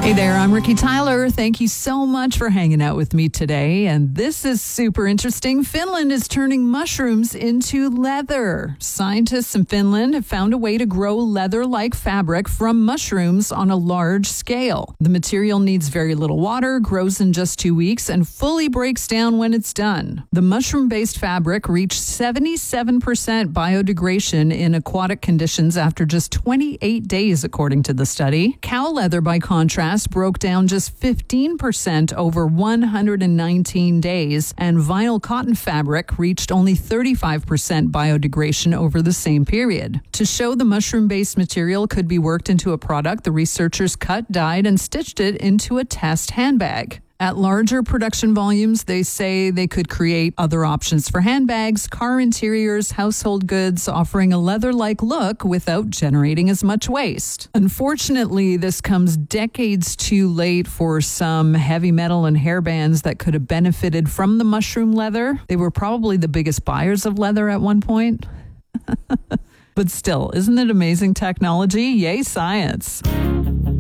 Hey there, I'm Ricky Tyler. Thank you so much for hanging out with me today. And this is super interesting. Finland is turning mushrooms into leather. Scientists in Finland have found a way to grow leather-like fabric from mushrooms on a large scale. The material needs very little water, grows in just 2 weeks, and fully breaks down when it's done. The mushroom-based fabric reached 77% biodegradation in aquatic conditions after just 28 days, according to the study. Cow leather, by contrast, broke down just 15% over 119 days, and vinyl cotton fabric reached only 35% biodegradation over the same period. To show the mushroom-based material could be worked into a product, the researchers cut, dyed, and stitched it into a test handbag. At larger production volumes, they say they could create other options for handbags, car interiors, household goods, offering a leather-like look without generating as much waste. Unfortunately, this comes decades too late for some heavy metal and hair bands that could have benefited from the mushroom leather. They were probably the biggest buyers of leather at one point. But still, isn't it amazing technology? Yay, science.